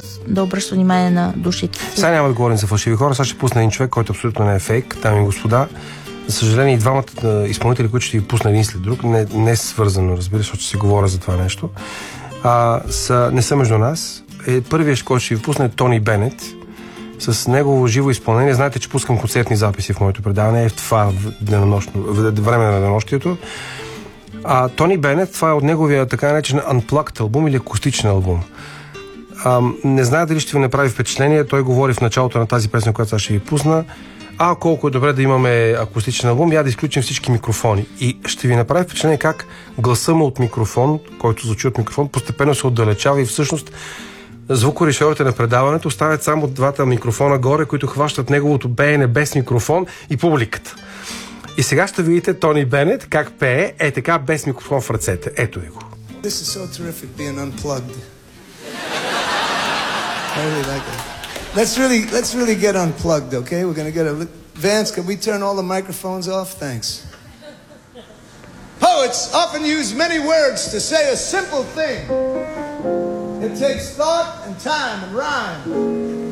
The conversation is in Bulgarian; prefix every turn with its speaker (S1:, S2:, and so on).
S1: да обръща внимание на душите си.
S2: Сега няма да говорим за фалшиви хора, сега ще пусна един човек, който абсолютно не е фейк, дами и господа. За съжаление, и двамата изпълнители, които ще ви пусна един след друг, не е свързано, разбира, защото ще си говоря за това нещо, не са между нас. Първият, който ще ви пусна, е Тони Бенет. С негово живо изпълнение. Знаете, че пускам концертни записи в моето предаване, в това време на денонощието. Тони Бенет, това е от неговия така наречен Unplugged албум или акустичен албум. Не знае дали ще ви направи впечатление. Той говори в началото на тази песен, която сега ще ви пусна. Колко е добре да имаме акустичен албум, да изключим всички микрофони. И ще ви направи впечатление как гласа му от микрофон, който звучи от микрофон, постепенно се отдалечава и всъщност звукорежисьорите на предаването оставят само двата микрофона горе, които хващат неговото пеене без микрофон и публиката. И сега ще видите Тони Бенет как пее, така без микрофон в ръцете. Ето ви го.
S3: This is so terrific being unplugged. I really like it. Let's really get unplugged, okay? We're going to get Vance, can we turn all the microphones off? Thanks. Poets often use many words to say a simple thing. It takes thought and time and rhyme